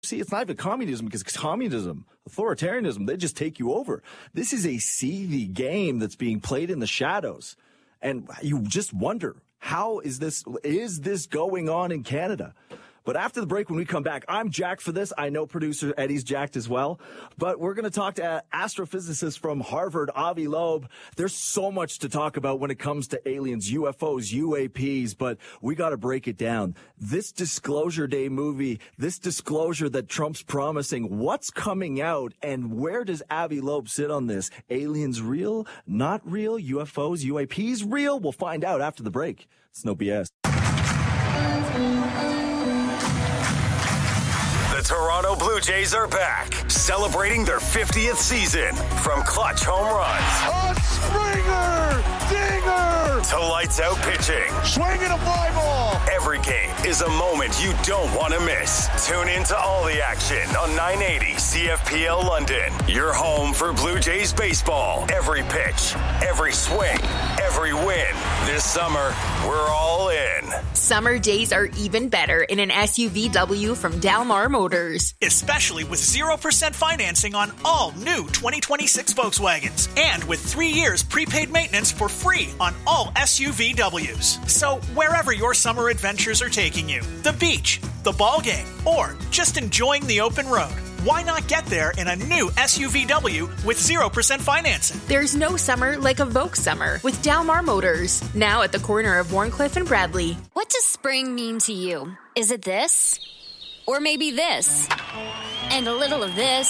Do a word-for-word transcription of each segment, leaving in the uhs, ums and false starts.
See, it's not even communism, because communism, authoritarianism, they just take you over. This is a seethy game that's being played in the shadows. And you just wonder, how is this, is this going on in Canada? But after the break, when we come back, I'm jacked for this. I know producer Eddie's jacked as well. But we're going to talk to astrophysicist from Harvard, Avi Loeb. There's so much to talk about when it comes to aliens, U F Os, U A Ps, but we got to break it down. This Disclosure Day movie, this disclosure that Trump's promising, what's coming out, and where does Avi Loeb sit on this? Aliens real? Not real? U F Os, U A Ps real? We'll find out after the break. It's no B S. The Toronto Blue Jays are back, celebrating their fiftieth season. From clutch home runs, a Springer, dinger, to lights out pitching, swinging a fly ball. Every game is a moment you don't want to miss. Tune in to all the action on nine eighty C F P L London. Your home for Blue Jays baseball. Every pitch, every swing, every win. This summer, we're all in. Summer days are even better in an S U V W from Dalmar Motors. Especially with zero percent financing on all new twenty twenty-six Volkswagens. And with three years prepaid maintenance for free on all S U V Ws. So wherever your summer adventures are taking you, the beach, the ball game, or just enjoying the open road, why not get there in a new S U V W with zero percent financing? There's no summer like a Volks summer with Dalmar Motors. Now at the corner of Warncliffe and Bradley. What does spring mean to you? Is it this? Or maybe this? And a little of this?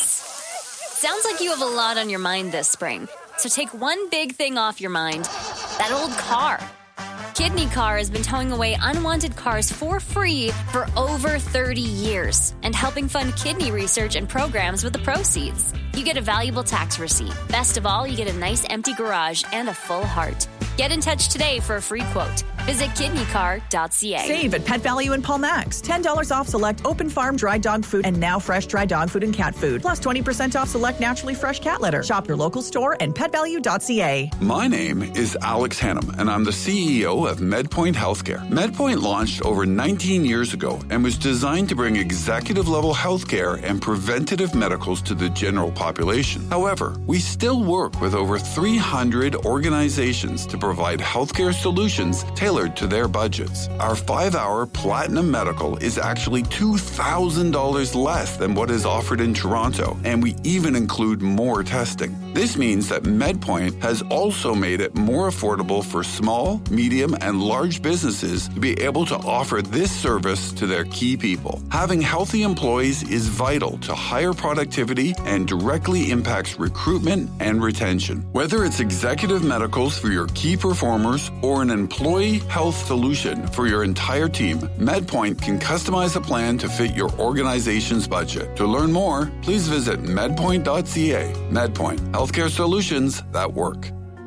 Sounds like you have a lot on your mind this spring. So take one big thing off your mind. That old car. Kidney Car has been towing away unwanted cars for free for over thirty years and helping fund kidney research and programs with the proceeds. You get a valuable tax receipt. Best of all, you get a nice empty garage and a full heart. Get in touch today for a free quote. Visit kidney car dot c a. Save at Pet Value in Paul Max. ten dollars off select open farm dry dog food and now fresh dry dog food and cat food. Plus twenty percent off select naturally fresh cat litter. Shop your local store and pet value dot c a. My name is Alex Hannum, and I'm the C E O of MedPoint Healthcare. MedPoint launched over nineteen years ago and was designed to bring executive-level healthcare and preventative medicals to the general population. However, we still work with over three hundred organizations to provide healthcare solutions tailored to their budgets. Our five-hour Platinum Medical is actually two thousand dollars less than what is offered in Toronto, and we even include more testing. This means that MedPoint has also made it more affordable for small, medium, and large businesses to be able to offer this service to their key people. Having healthy employees is vital to higher productivity and directly impacts recruitment and retention. Whether it's executive medicals for your key performers or an employee health solution for your entire team, MedPoint can customize a plan to fit your organization's budget. To learn more, please visit medpoint dot c a. MedPoint, healthcare solutions that work.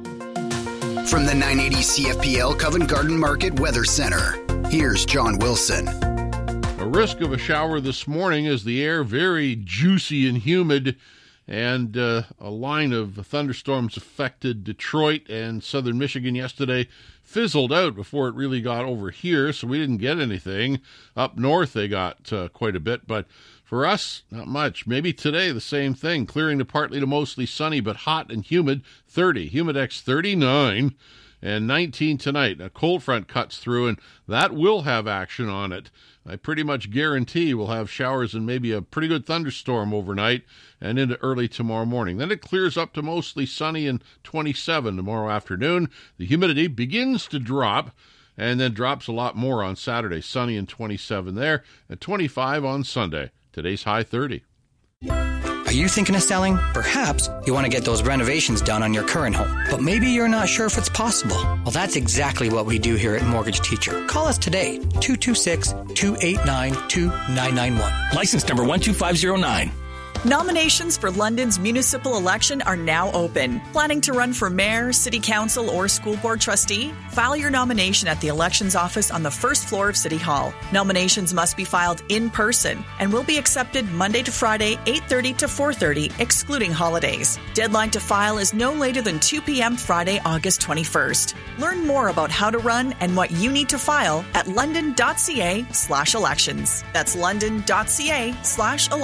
From the nine eighty C F P L Covent Garden Market Weather Center, here's John Wilson. A risk of a shower this morning as the air very juicy and humid, and uh, a line of thunderstorms affected Detroit and southern Michigan yesterday. Fizzled out before it really got over here, so we didn't get anything. Up north they got uh, quite a bit, but for us, not much. Maybe today the same thing, clearing to partly to mostly sunny, but hot and humid, thirty. Humidex thirty-nine, and nineteen tonight. A cold front cuts through, and that will have action on it. I pretty much guarantee we'll have showers and maybe a pretty good thunderstorm overnight and into early tomorrow morning. Then it clears up to mostly sunny and twenty-seven tomorrow afternoon. The humidity begins to drop and then drops a lot more on Saturday. Sunny and twenty-seven there, and twenty-five on Sunday. Today's high thirty. Are you thinking of selling? Perhaps you want to get those renovations done on your current home, but maybe you're not sure if it's possible. Well, that's exactly what we do here at Mortgage Teacher. Call us today, two two six, two eight nine, two nine nine one. License number one two five zero nine. Nominations for London's municipal election are now open. Planning to run for mayor, city council, or school board trustee? File your nomination at the elections office on the first floor of City Hall. Nominations must be filed in person and will be accepted Monday to Friday, eight thirty to four thirty, excluding holidays. Deadline to file is no later than two p.m. Friday, August twenty-first. Learn more about how to run and what you need to file at london.ca slash elections. That's london.ca slash elections.